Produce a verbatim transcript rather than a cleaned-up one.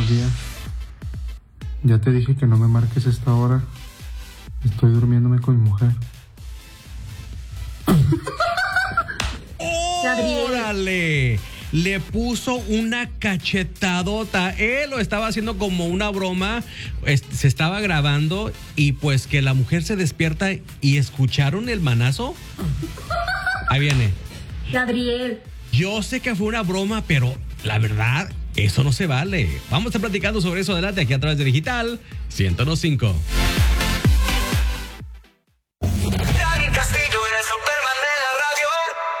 días. Ya te dije que no me marques a esta hora. Estoy durmiéndome con mi mujer. ¡Órale! Le puso una cachetadota. Él lo estaba haciendo como una broma. Se estaba grabando y pues que la mujer se despierta y escucharon el manazo. Ahí viene. Gabriel. Yo sé que fue una broma, pero la verdad, eso no se vale. Vamos a estar platicando sobre eso adelante aquí a través de Digital ciento uno punto cinco.